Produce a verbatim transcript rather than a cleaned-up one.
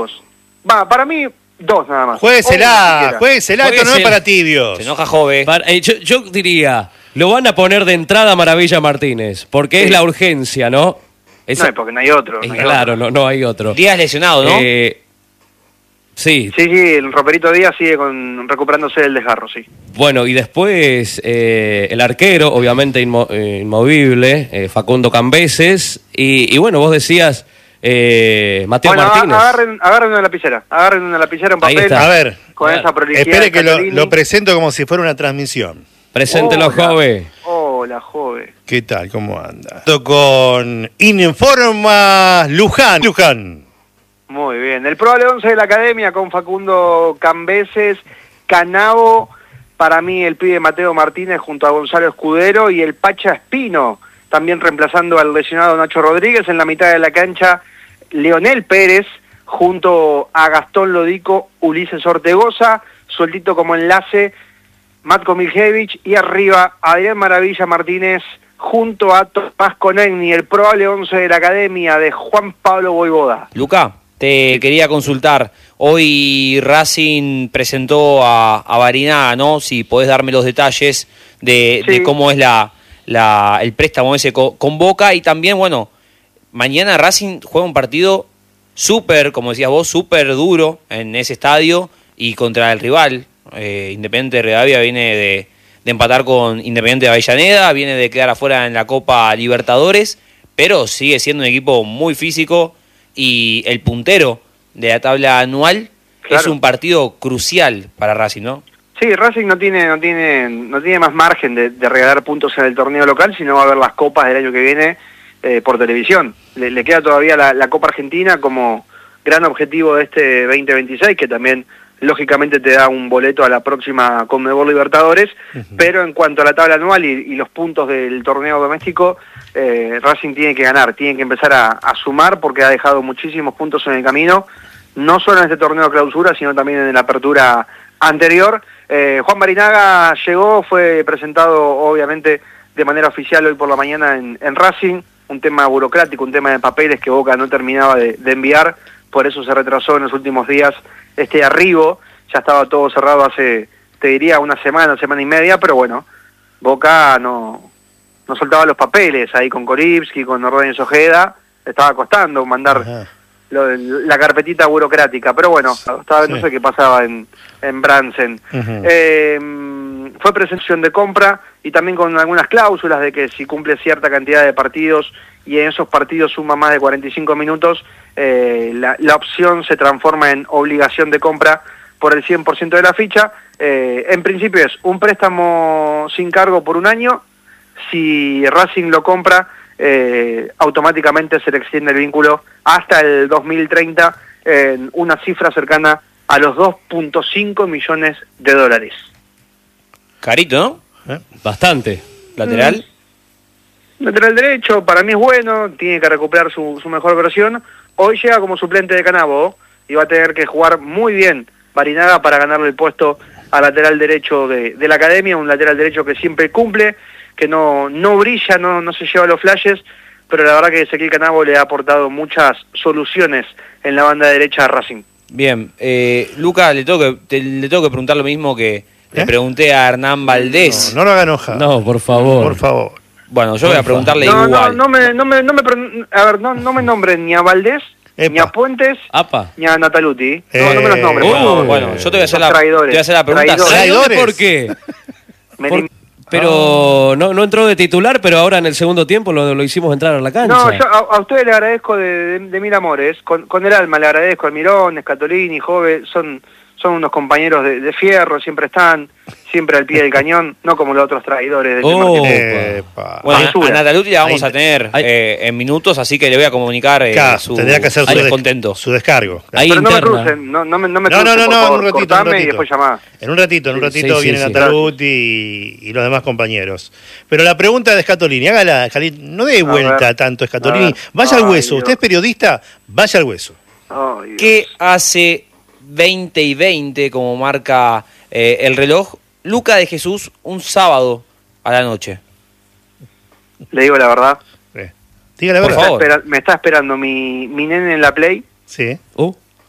fijos. Va, para mí, dos nada más. Juéguesela, juéguesela, esto no es para tibios. Se enoja Jove. Para, eh, yo, yo diría, lo van a poner de entrada Maravilla Martínez, porque sí. es la urgencia, ¿no? Esa, no, porque no hay otro. Es no hay claro, otro. No, no hay otro. Díaz lesionado, ¿no? Eh, sí. Sí, sí, el Roperito Díaz sigue con, recuperándose del desgarro, sí. Bueno, y después eh, el arquero, obviamente inmo, eh, inmovible, eh, Facundo Cambeses, y, y bueno, vos decías... Eh, Mateo bueno, Martínez. Agarren, agarren una lapicera, agarren una lapicera en papel. A ver, con a ver, esa prolijidad. Espere que lo, lo presento como si fuera una transmisión. Preséntelo, Jove. Hola, Jove. ¿Qué tal? ¿Cómo anda? Esto con Informa Luján. Luján. Muy bien. El probable once de la academia con Facundo Cambeses, Canavo, para mí el pibe Mateo Martínez junto a Gonzalo Escudero y el Pacha Espino, también reemplazando al lesionado Nacho Rodríguez. En la mitad de la cancha, Leonel Pérez, junto a Gastón Lodico, Ulises Ortegoza, sueltito como enlace, Matko Miljevic, y arriba Adrián Maravilla Martínez, junto a Tomás Conegni, el probable once de la academia de Juan Pablo Voivoda. Luca, te quería consultar, hoy Racing presentó a, a Barinaga, ¿no? Si podés darme los detalles de, sí. de cómo es la, la, el préstamo ese co, con Boca, y también, bueno, mañana Racing juega un partido súper, como decías vos, súper duro en ese estadio y contra el rival. Eh, Independiente de Rivadavia viene de, de empatar con Independiente de Avellaneda, viene de quedar afuera en la Copa Libertadores, pero sigue siendo un equipo muy físico y el puntero de la tabla anual. Claro. Es un partido crucial para Racing, ¿no? Sí, Racing no tiene no tiene no tiene más margen de, de regalar puntos en el torneo local, sino va a ver las copas del año que viene eh, por televisión. Le, le queda todavía la, la Copa Argentina como gran objetivo de este veinte veintiséis, que también lógicamente te da un boleto a la próxima Conmebol Libertadores, uh-huh. Pero en cuanto a la tabla anual y, y los puntos del torneo doméstico, eh, Racing tiene que ganar, tiene que empezar a, a sumar, porque ha dejado muchísimos puntos en el camino, no solo en este torneo de clausura, sino también en la apertura anterior. Eh, Juan Barinaga llegó, fue presentado obviamente de manera oficial hoy por la mañana en, en Racing, un tema burocrático, un tema de papeles que Boca no terminaba de, de enviar, por eso se retrasó en los últimos días este arribo. Ya estaba todo cerrado hace, te diría, una semana, semana y media, pero bueno, Boca no, no soltaba los papeles ahí con Koripski, con Ordóñez Ojeda, le estaba costando mandar lo, la carpetita burocrática, pero bueno, estaba, sí. No sé qué pasaba en, en Bransen. Uh-huh. Eh, fue presentación de compra y también con algunas cláusulas de que si cumple cierta cantidad de partidos y en esos partidos suma más de cuarenta y cinco minutos, eh, la, la opción se transforma en obligación de compra por el cien por ciento de la ficha. Eh, en principio es un préstamo sin cargo por un año. Si Racing lo compra, eh, automáticamente se le extiende el vínculo hasta el dos mil treinta en una cifra cercana a los dos punto cinco millones de dólares. Carito, ¿no? ¿Eh? Bastante. ¿Lateral? Mm. Lateral derecho, para mí es bueno, tiene que recuperar su, su mejor versión. Hoy llega como suplente de Canavo y va a tener que jugar muy bien Barinaga para ganarle el puesto a lateral derecho de, de la academia, un lateral derecho que siempre cumple, que no, no brilla, no, no se lleva los flashes, pero la verdad que Ezequiel Canavo le ha aportado muchas soluciones en la banda derecha a Racing. Bien, eh, Luca, le tengo, que, te, le tengo que preguntar lo mismo que ¿Eh? le pregunté a Hernán Valdés. No, no lo haga enojar. No, por favor. Por favor. Bueno, yo por voy a preguntarle no, igual. No, no me, no me, no me, a ver, no, no me nombren ni a Valdés, Epa. ni a Puentes, Apa. ni a Nataluti. Eh, no, no me los nombres. Uh, bueno, yo te voy a hacer la, te voy a hacer la pregunta. ¿Traidores? ¿Por qué? Por, pero no, no entró de titular, pero ahora en el segundo tiempo lo, lo hicimos entrar a la cancha. No, yo a, a ustedes le agradezco de, de, de mil amores, con, con el alma le agradezco, Almirón, Scatolini, Jove, son... son unos compañeros de, de fierro, siempre están, siempre al pie del cañón, no como los otros traidores del oh, bueno, a, a Nataluti la vamos Ahí, a tener eh, en minutos, así que le voy a comunicar eh, claro, su, tendría que hacer su, descontento. su descargo. Ahí Pero interna. no me crucen, no, no me, no me crucen, no, no, no, por no, favor, un ratito, un ratito. Y después llamá. En un ratito, en un ratito sí, viene sí, Nataluti sí. y, y los demás compañeros. Pero la pregunta de Scatolini, hágala, no dé vuelta tanto Scatolini, vaya Ay, al hueso, Dios. Usted es periodista, vaya al hueso. Ay, ¿Qué hace veinte y veinte, como marca eh, el reloj, Luca de Jesús un sábado a la noche? Le digo la verdad. Eh. Diga la Por verdad. favor. Me está, espera, me está esperando mi, mi nene en la Play. Sí. Uh.